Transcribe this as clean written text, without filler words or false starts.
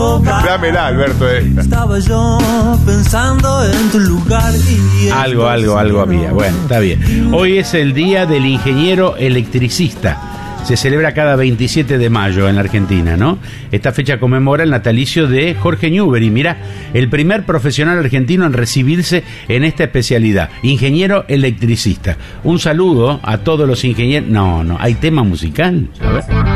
Dámela, Alberto. Estaba yo pensando en tu lugar y Algo había. Bueno, está bien. Hoy es el Día del Ingeniero Electricista. Se celebra cada 27 de mayo en la Argentina, ¿no? Esta fecha conmemora el natalicio de Jorge Newbery. Mirá, el primer profesional argentino en recibirse en esta especialidad, ingeniero electricista. Un saludo a todos los ingenieros. No, ¿hay tema musical? A ver.